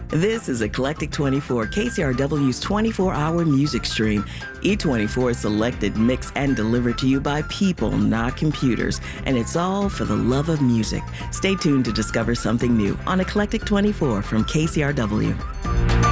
This is Eclectic 24, KCRW's 24-hour music stream. E24 is selected, mixed, and delivered to you by people, not computers. And it's all for the love of music. Stay tuned to discover something new on Eclectic 24 from KCRW.